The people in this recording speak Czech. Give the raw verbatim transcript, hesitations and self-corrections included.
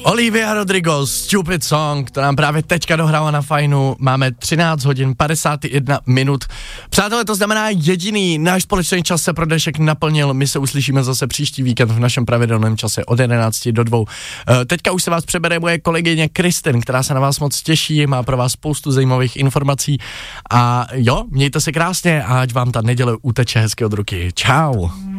Olivia Rodrigo, Stupid Song, to nám právě teďka dohrála na Fajnu, máme třináct hodin padesát jedna minut. Přátelé, to znamená jediný, náš společný čas se pro dnešek naplnil, my se uslyšíme zase příští víkend v našem pravidelném čase od jedenácti do dvou. Teďka už se vás přebere moje kolegyně Kristin, která se na vás moc těší, má pro vás spoustu zajímavých informací a jo, mějte se krásně a ať vám ta neděle uteče hezky od ruky. Čau.